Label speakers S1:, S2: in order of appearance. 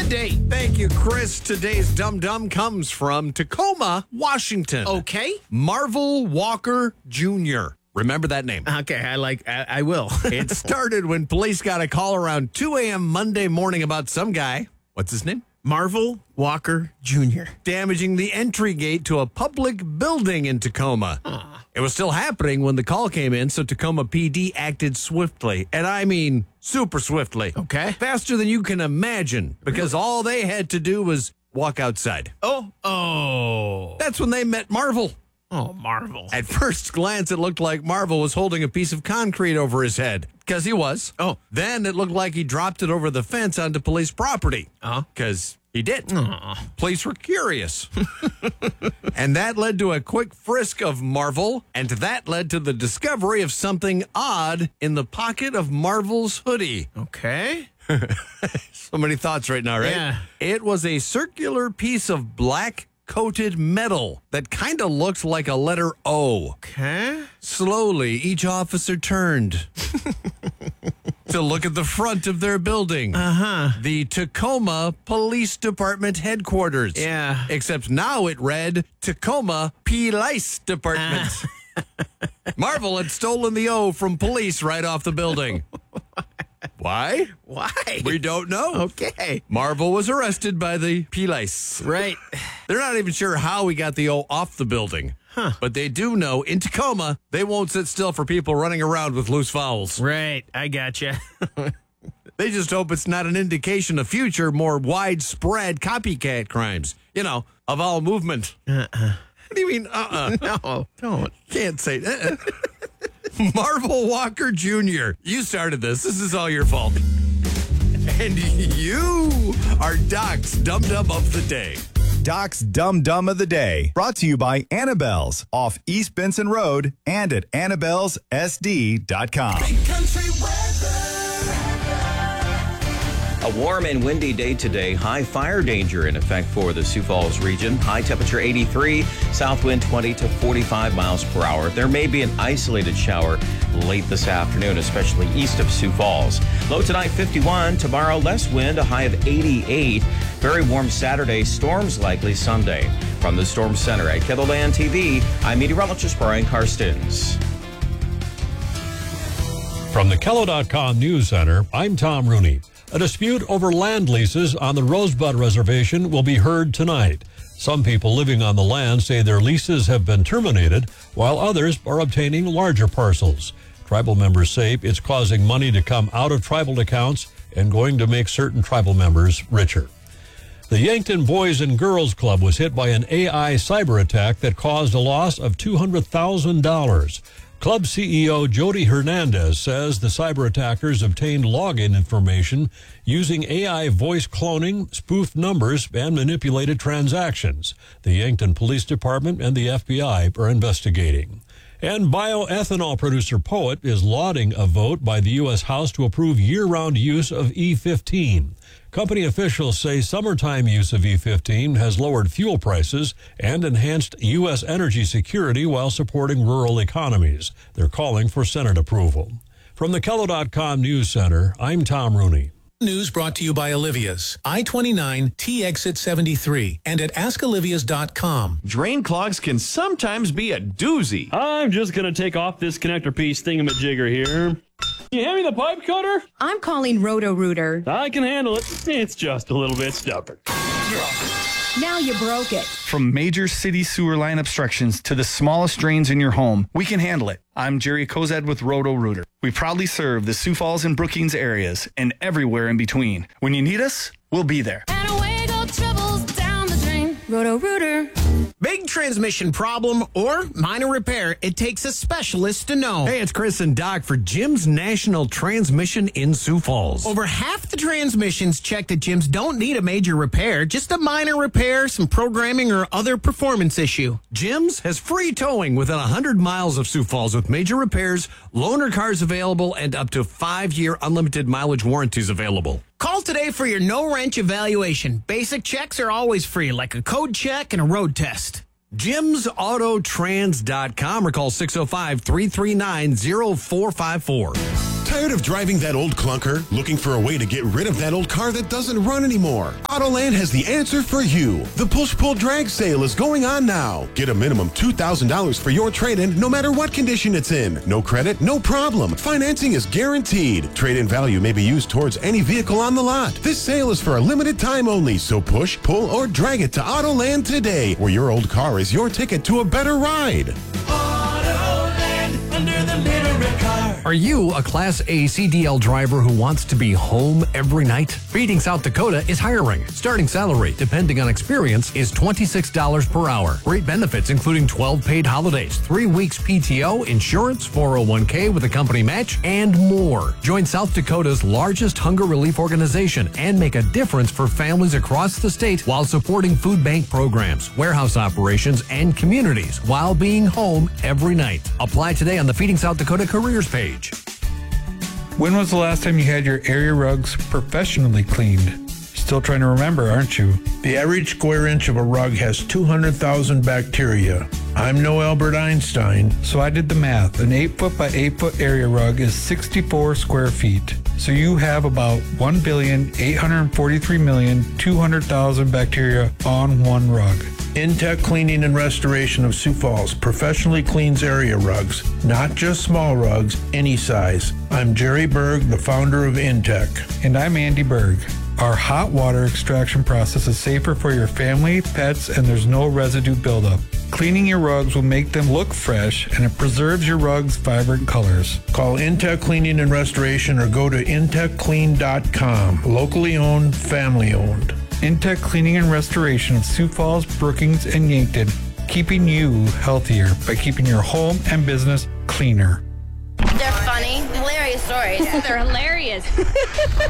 S1: day.
S2: Thank you, Chris. Today's Dum Dum comes from Tacoma, Washington.
S1: Okay.
S2: Marvel Walker Jr. Remember that name?
S1: Okay, I will.
S2: It started when police got a call around 2 a.m. Monday morning about some guy. What's his name?
S1: Marvel Walker Jr.
S2: Damaging the entry gate to a public building in Tacoma. It was still happening when the call came in, so Tacoma PD acted swiftly. And I mean super swiftly.
S1: Okay.
S2: Faster than you can imagine, because all they had to do was walk outside.
S1: Oh.
S2: That's when they met Marvel.
S1: Oh, Marvel.
S2: At first glance, it looked like Marvel was holding a piece of concrete over his head, because he was.
S1: Oh.
S2: Then it looked like he dropped it over the fence onto police property, because he did. Police were curious. And that led to a quick frisk of Marvel, and that led to the discovery of something odd in the pocket of Marvel's hoodie.
S1: Okay.
S2: So many thoughts right now, right?
S1: Yeah.
S2: It was a circular piece of black coated metal that kind of looked like a letter O.
S1: Okay.
S2: Slowly, each officer turned to look at the front of their building. The Tacoma Police Department headquarters.
S1: Yeah.
S2: Except now it read Tacoma Police Department. Marvel had stolen the O from police right off the building. Why?
S1: Why?
S2: We don't know.
S1: Okay.
S2: Marvel was arrested by the police.
S1: Right.
S2: They're not even sure how he got the O off the building. But they do know in Tacoma, they won't sit still for people running around with loose fouls.
S1: Right. I gotcha.
S2: They just hope it's not an indication of future, more widespread copycat crimes. You know, of all movement. What do you mean,
S1: No, don't.
S2: Can't say that. Marvel Walker Jr., you started this. This is all your fault. And you are Doc's Dum Dum of the Day.
S3: Doc's Dum Dum of the Day, brought to you by Annabelle's off East Benson Road and at Annabelle'sSD.com.
S4: Big country weather.
S5: A warm and windy day today. High fire danger in effect for the Sioux Falls region. High temperature 83, south wind 20 to 45 miles per hour. There may be an isolated shower late this afternoon, especially east of Sioux Falls. Low tonight 51, tomorrow less wind, a high of 88. Very warm Saturday, storms likely Sunday. From the Storm Center at KETHLELAND TV, I'm meteorologist Brian Karstens.
S6: From the Kello.com News Center, I'm Tom Rooney. A dispute over land leases on the Rosebud Reservation will be heard tonight. Some people living on the land say their leases have been terminated, while others are obtaining larger parcels. Tribal members say it's causing money to come out of tribal accounts and going to make certain tribal members richer. The Yankton Boys and Girls Club was hit by an AI cyber attack that caused a loss of $200,000. Club CEO Jody Hernandez says the cyber attackers obtained login information using AI voice cloning, spoofed numbers, and manipulated transactions. The Yankton Police Department and the FBI are investigating. And bioethanol producer Poet is lauding a vote by the U.S. House to approve year-round use of E15. Company officials say summertime use of E15 has lowered fuel prices and enhanced U.S. energy security while supporting rural economies. They're calling for Senate approval. From the Kello.com News Center, I'm Tom Rooney.
S7: News brought to you by Olivia's. I-29, T-Exit 73, and at AskOlivias.com.
S8: Drain clogs can sometimes be a doozy.
S9: I'm just going to take off this connector piece thingamajigger here. You hand me the pipe cutter?
S10: I'm calling Roto-Rooter.
S9: I can handle it. It's just a little bit stubborn.
S10: Now you broke it.
S11: From major city sewer line obstructions to the smallest drains in your home, we can handle it. I'm Jerry Kozad with Roto-Rooter. We proudly serve the Sioux Falls and Brookings areas and everywhere in between. When you need us, we'll be there.
S12: And away go troubles down the drain.
S10: Roto-Rooter.
S1: Big transmission problem or minor repair, it takes a specialist to know.
S2: Hey, it's Chris and Doc for Jim's National Transmission in Sioux Falls.
S1: Over half the transmissions checked at Jim's don't need a major repair, just a minor repair, some programming or other performance issue.
S2: Jim's has free towing within 100 miles of Sioux Falls with major repairs, loaner cars available, and up to 5-year unlimited mileage warranties available.
S1: Call today for your no-wrench evaluation. Basic checks are always free, like a code check and a road test.
S2: JimsAutotrans.com or call 605-339-0454.
S4: Tired of driving that old clunker? Looking for a way to get rid of that old car that doesn't run anymore? Autoland has the answer for you. The push-pull drag sale is going on now. Get a minimum $2,000 for your trade-in no matter what condition it's in. No credit, no problem. Financing is guaranteed. Trade-in value may be used towards any vehicle on the lot. This sale is for a limited time only, so push, pull, or drag it to Autoland today, where your old car is your ticket to a better ride.
S13: Autoland, under the mirror car.
S14: Are you a Class A CDL driver who wants to be home every night? Feeding South Dakota is hiring. Starting salary, depending on experience, is $26 per hour. Great benefits including 12 paid holidays, 3 weeks PTO, insurance, 401k with a company match, and more. Join South Dakota's largest hunger relief organization and make a difference for families across the state while supporting food bank programs, warehouse operations, and communities while being home every night. Apply today on the Feeding South Dakota careers page.
S15: When was the last time you had your area rugs professionally cleaned? Still trying to remember, aren't you?
S16: The average square inch of a rug has 200,000 bacteria. I'm no Albert Einstein.
S15: So I did the math. An 8-foot by 8-foot area rug is 64 square feet. So you have about 1,843,200,000 bacteria on one rug.
S16: Intech Cleaning and Restoration of Sioux Falls professionally cleans area rugs, not just small rugs, any size. I'm Jerry Berg, the founder of Intech.
S15: And I'm Andy Berg. Our hot water extraction process is safer for your family, pets, and there's no residue buildup. Cleaning your rugs will make them look fresh, and it preserves your rugs' vibrant colors.
S16: Call Intech Cleaning and Restoration or go to intechclean.com. Locally owned, family owned.
S15: Intech Cleaning and Restoration of Sioux Falls, Brookings, and Yankton, keeping you healthier by keeping your home and business cleaner.
S17: They're funny, hilarious stories.
S10: They're hilarious.